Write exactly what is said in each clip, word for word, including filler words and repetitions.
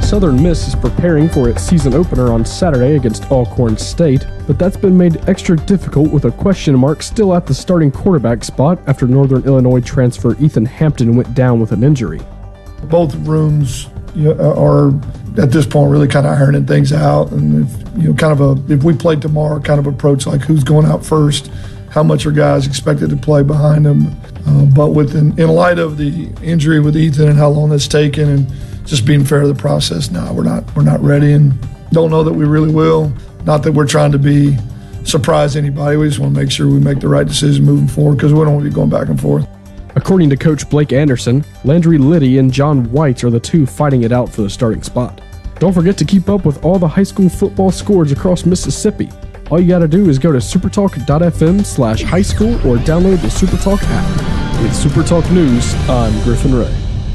Southern Miss is preparing for its season opener on Saturday against Alcorn State, but that's been made extra difficult with a question mark still at the starting quarterback spot after Northern Illinois transfer Ethan Hampton went down with an injury. Both rooms you know, are at this point really kind of ironing things out, and if, you know, kind of a if we played tomorrow, kind of approach like who's going out first, how much are guys expected to play behind them. Uh, but within, in light of the injury with Ethan and how long that's taken, and just being fair to the process, no, we're not we're not ready, and don't know that we really will. Not that we're trying to be surprise anybody. We just want to make sure we make the right decision moving forward because we don't want to be going back and forth. According to Coach Blake Anderson, Landry Liddy and John White are the two fighting it out for the starting spot. Don't forget to keep up with all the high school football scores across Mississippi. All you gotta do is go to supertalk.fm slash high school or download the Supertalk app. With Supertalk News, I'm Griffin Ray.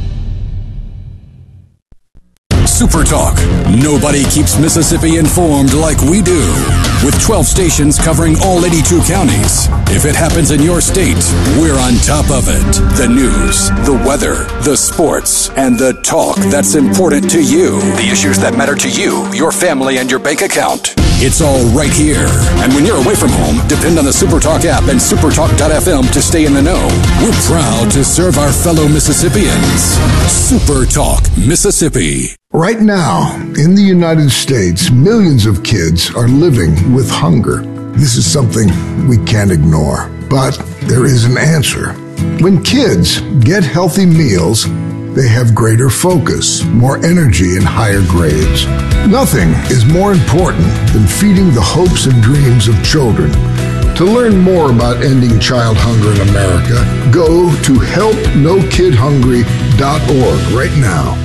Supertalk. Nobody keeps Mississippi informed like we do. With twelve stations covering all eighty-two counties. If it happens in your state, we're on top of it. The news, the weather, the sports, and the talk that's important to you. The issues that matter to you, your family, and your bank account. It's all right here. And when you're away from home, depend on the Supertalk app and supertalk dot f m to stay in the know. We're proud to serve our fellow Mississippians. Supertalk Mississippi. Right now, in the United States, millions of kids are living with hunger. This is something we can't ignore, but there is an answer. When kids get healthy meals, they have greater focus, more energy, and higher grades. Nothing is more important than feeding the hopes and dreams of children. To learn more about ending child hunger in America, go to help no kid hungry dot org right now.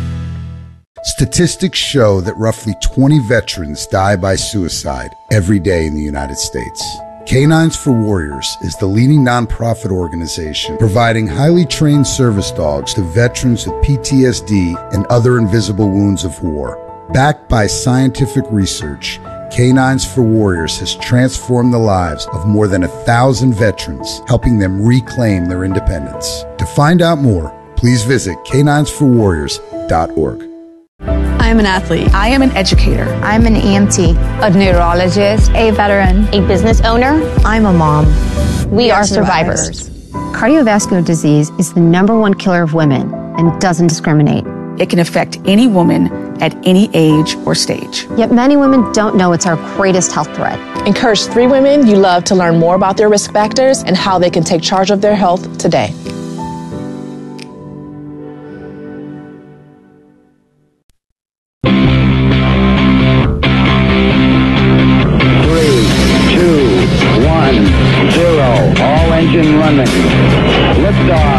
Statistics show that roughly twenty veterans die by suicide every day in the United States. Canines for Warriors is the leading nonprofit organization providing highly trained service dogs to veterans with P T S D and other invisible wounds of war. Backed by scientific research, Canines for Warriors has transformed the lives of more than a thousand veterans, helping them reclaim their independence. To find out more, please visit canines for warriors dot org. I am an athlete. I am an educator. I'm an E M T. A neurologist. A veteran. A business owner. I'm a mom. We, we are, are survivors. survivors. Cardiovascular disease is the number one killer of women and doesn't discriminate. It can affect any woman at any age or stage. Yet many women don't know it's our greatest health threat. Encourage three women you love to learn more about their risk factors and how they can take charge of their health today. All engine running. Liftoff.